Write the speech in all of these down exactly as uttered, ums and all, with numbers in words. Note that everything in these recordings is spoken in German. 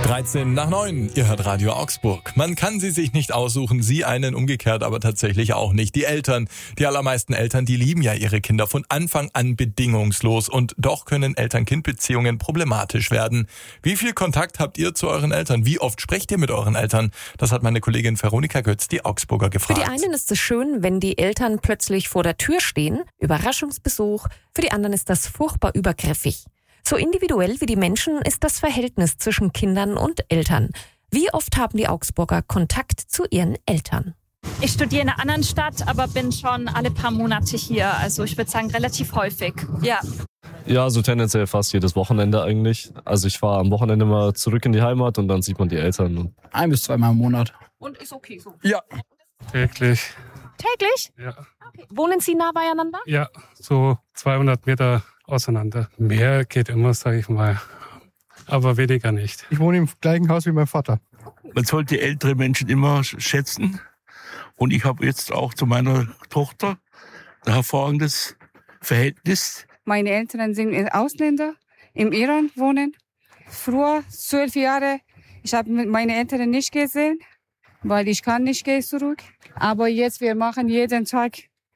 dreizehn nach neun, ihr hört Radio Augsburg. Man kann sie sich nicht aussuchen, sie einen umgekehrt aber tatsächlich auch nicht. Die Eltern, die allermeisten Eltern, die lieben ja ihre Kinder von Anfang an bedingungslos und doch können Eltern-Kind-Beziehungen problematisch werden. Wie viel Kontakt habt ihr zu euren Eltern? Wie oft sprecht ihr mit euren Eltern? Das hat meine Kollegin Veronika Götz, die Augsburger, gefragt. Für die einen ist es schön, wenn die Eltern plötzlich vor der Tür stehen, Überraschungsbesuch. Für die anderen ist das furchtbar übergriffig. So individuell wie die Menschen ist das Verhältnis zwischen Kindern und Eltern. Wie oft haben die Augsburger Kontakt zu ihren Eltern? Ich studiere in einer anderen Stadt, aber bin schon alle paar Monate hier. Also ich würde sagen relativ häufig, ja. Ja, so tendenziell fast jedes Wochenende eigentlich. Also ich fahre am Wochenende mal zurück in die Heimat und dann sieht man die Eltern. Ein bis zweimal im Monat. Und ist okay so? Ja. Täglich. Täglich? Ja. Okay. Wohnen Sie nah beieinander? Ja, so zweihundert Meter auseinander. Mehr geht immer, sage ich mal, aber weniger nicht. Ich wohne im gleichen Haus wie mein Vater. Man sollte ältere Menschen immer schätzen. Und ich habe jetzt auch zu meiner Tochter ein hervorragendes Verhältnis. Meine Eltern sind Ausländer, im Iran wohnen. Früher, zwölf Jahre, ich habe meine Eltern nicht gesehen, weil ich kann nicht gehen zurück. Aber jetzt, wir machen jeden Tag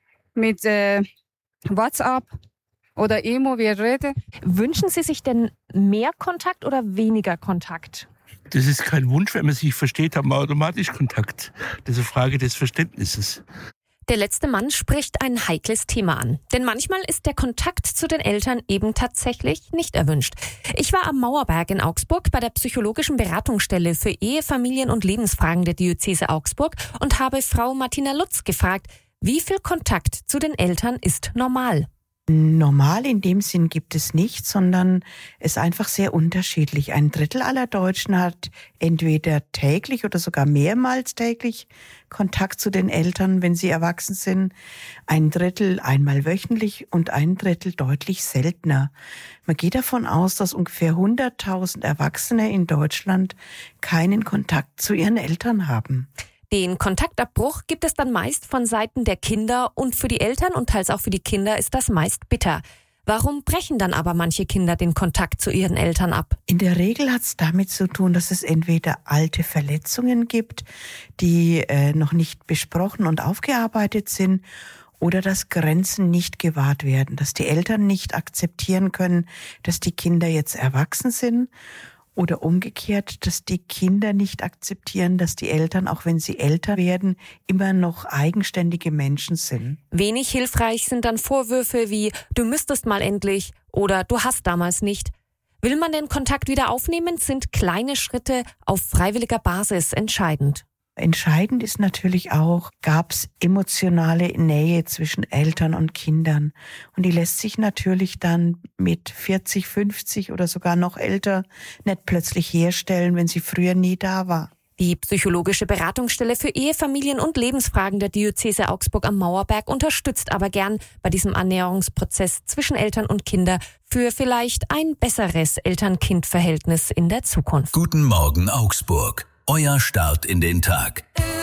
mit äh, WhatsApp oder Emo, wir reden. Wünschen Sie sich denn mehr Kontakt oder weniger Kontakt? Das ist kein Wunsch, wenn man sich versteht, hat man automatisch Kontakt. Das ist eine Frage des Verständnisses. Der letzte Mann spricht ein heikles Thema an. Denn manchmal ist der Kontakt zu den Eltern eben tatsächlich nicht erwünscht. Ich war am Mauerberg in Augsburg bei der psychologischen Beratungsstelle für Ehe, Familien und Lebensfragen der Diözese Augsburg und habe Frau Martina Lutz gefragt, wie viel Kontakt zu den Eltern ist normal? Normal in dem Sinn gibt es nicht, sondern es ist einfach sehr unterschiedlich. Ein Drittel aller Deutschen hat entweder täglich oder sogar mehrmals täglich Kontakt zu den Eltern, wenn sie erwachsen sind. Ein Drittel einmal wöchentlich und ein Drittel deutlich seltener. Man geht davon aus, dass ungefähr hunderttausend Erwachsene in Deutschland keinen Kontakt zu ihren Eltern haben. Den Kontaktabbruch gibt es dann meist von Seiten der Kinder und für die Eltern und teils auch für die Kinder ist das meist bitter. Warum brechen dann aber manche Kinder den Kontakt zu ihren Eltern ab? In der Regel hat es damit zu tun, dass es entweder alte Verletzungen gibt, die äh, noch nicht besprochen und aufgearbeitet sind, oder dass Grenzen nicht gewahrt werden, dass die Eltern nicht akzeptieren können, dass die Kinder jetzt erwachsen sind. Oder umgekehrt, dass die Kinder nicht akzeptieren, dass die Eltern, auch wenn sie älter werden, immer noch eigenständige Menschen sind. Wenig hilfreich sind dann Vorwürfe wie „du müsstest mal endlich" oder „du hast damals nicht". Will man den Kontakt wieder aufnehmen, sind kleine Schritte auf freiwilliger Basis entscheidend. Entscheidend ist natürlich auch, gab es emotionale Nähe zwischen Eltern und Kindern. Und die lässt sich natürlich dann mit vierzig, fünfzig oder sogar noch älter nicht plötzlich herstellen, wenn sie früher nie da war. Die psychologische Beratungsstelle für Ehe, Familien und Lebensfragen der Diözese Augsburg am Mauerberg unterstützt aber gern bei diesem Annäherungsprozess zwischen Eltern und Kinder für vielleicht ein besseres Eltern-Kind-Verhältnis in der Zukunft. Guten Morgen Augsburg. Euer Start in den Tag.